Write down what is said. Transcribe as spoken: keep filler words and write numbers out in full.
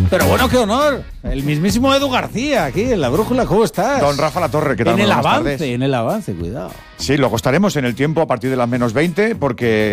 Pero bueno, qué honor. El mismísimo Edu García, aquí en La Brújula. ¿Cómo estás? Don Rafa Latorre, ¿qué tal? En el Buenas avance, tardes. en el avance, cuidado. Sí, luego estaremos en el tiempo a partir de las menos veinte, porque